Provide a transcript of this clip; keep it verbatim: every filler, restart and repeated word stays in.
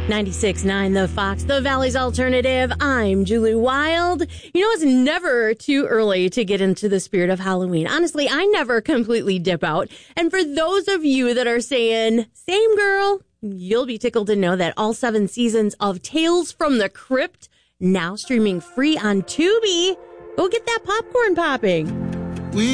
ninety-six point nine The Fox, the Valley's Alternative. I'm Julie Wild. You know, it's never too early to get into the spirit of Halloween. Honestly, I never completely dip out. And for those of you that are saying, same girl, you'll be tickled to know that all seven seasons of Tales from the Crypt now streaming free on Tubi. Go get that popcorn popping.